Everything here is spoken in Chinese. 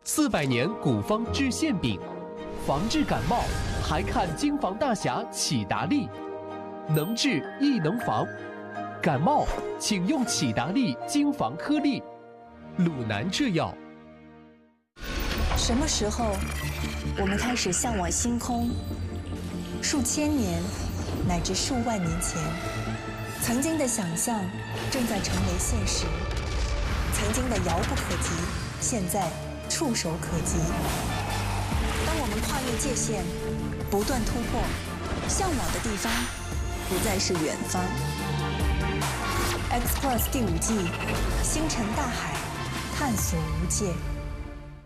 400年古方治馅饼，防治感冒还看京房大侠启达利，能治亦能防。感冒请用启达利京房颗粒，鲁南制药。 什么时候，我们开始向往星空？数千年，乃至数万年前，曾经的想象正在成为现实，曾经的遥不可及，现在触手可及。当我们跨越界限，不断突破，向往的地方不再是远方。X Plus 第5季，星辰大海，探索无界。